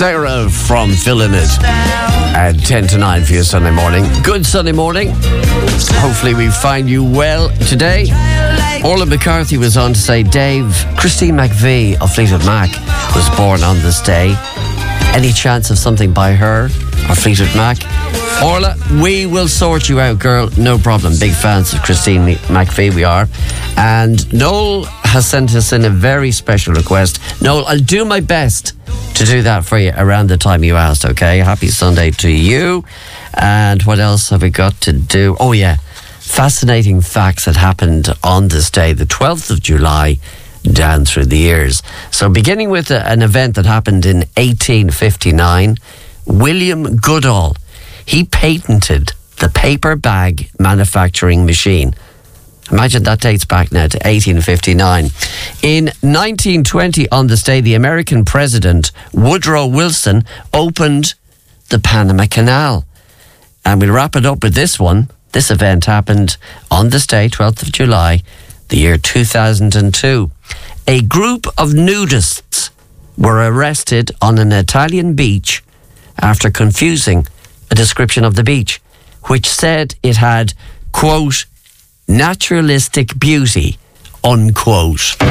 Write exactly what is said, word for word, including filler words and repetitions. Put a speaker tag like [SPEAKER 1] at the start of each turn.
[SPEAKER 1] Sarah from Filling It at ten to nine for your Sunday morning. Good Sunday morning. Hopefully we find you well today. Orla McCarthy was on to say, Dave, Christine McVie of Fleetwood Mac was born on this day. Any chance of something by her or Fleetwood Mac? Orla, we will sort you out, girl. No problem. Big fans of Christine McVie we are. And Noel has sent us in a very special request. Noel, I'll do my best to do that for you around the time you asked, okay? Happy Sunday to you. And what else have we got to do? Oh, yeah. Fascinating facts that happened on this day, the twelfth of July, down through the years. So beginning with a, an event that happened in eighteen fifty-nine, William Goodall, he patented the paper bag manufacturing machine. Imagine that dates back now to eighteen fifty-nine. In nineteen twenty, on this day, the American president, Woodrow Wilson, opened the Panama Canal. And we'll wrap it up with this one. This event happened on this day, twelfth of July, the year two thousand two. A group of nudists were arrested on an Italian beach after confusing a description of the beach, which said it had, quote, naturalistic beauty, unquote.